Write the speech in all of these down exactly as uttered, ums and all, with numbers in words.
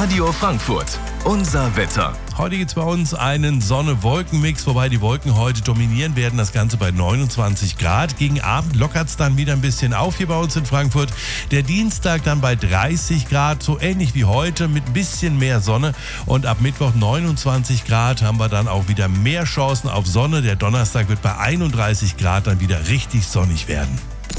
Radio Frankfurt. Unser Wetter. Heute gibt es bei uns einen Sonne-Wolken-Mix, wobei die Wolken heute dominieren werden. Das Ganze bei neunundzwanzig Grad. Gegen Abend lockert es dann wieder ein bisschen auf hier bei uns in Frankfurt. Der Dienstag dann bei dreißig Grad, so ähnlich wie heute, mit ein bisschen mehr Sonne. Und ab Mittwoch neunundzwanzig Grad haben wir dann auch wieder mehr Chancen auf Sonne. Der Donnerstag wird bei einunddreißig Grad dann wieder richtig sonnig werden.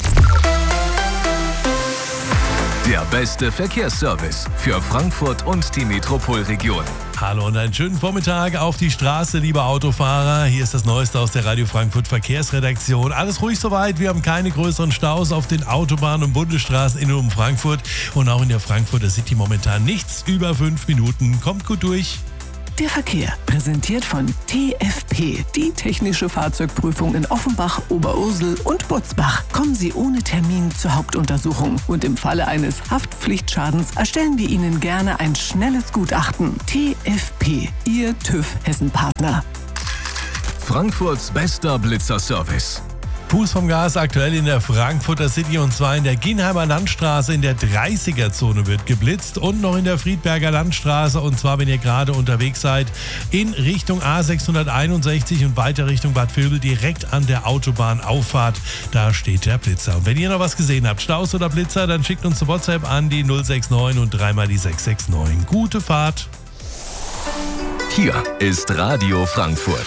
Der beste Verkehrsservice für Frankfurt und die Metropolregion. Hallo und einen schönen Vormittag auf die Straße, liebe Autofahrer. Hier ist das Neueste aus der Radio Frankfurt Verkehrsredaktion. Alles ruhig soweit. Wir haben keine größeren Staus auf den Autobahnen und Bundesstraßen in und um Frankfurt. Und auch in der Frankfurter City momentan nichts über fünf Minuten. Kommt gut durch. Der Verkehr, präsentiert von T F P, die technische Fahrzeugprüfung in Offenbach, Oberursel und Butzbach. Kommen Sie ohne Termin zur Hauptuntersuchung und im Falle eines Haftpflichtschadens erstellen wir Ihnen gerne ein schnelles Gutachten. T F P, Ihr TÜV Hessen-Partner. Frankfurts bester Blitzerservice. Fuß vom Gas aktuell in der Frankfurter City und zwar in der Ginheimer Landstraße in der dreißiger-Zone wird geblitzt und noch in der Friedberger Landstraße und zwar, wenn ihr gerade unterwegs seid, in Richtung A sechshunderteinundsechzig und weiter Richtung Bad Vilbel direkt an der Autobahnauffahrt. Da steht der Blitzer. Und wenn ihr noch was gesehen habt, Staus oder Blitzer, dann schickt uns eine WhatsApp an die null sechs neun und dreimal die sechs sechs neun. Gute Fahrt. Hier ist Radio Frankfurt.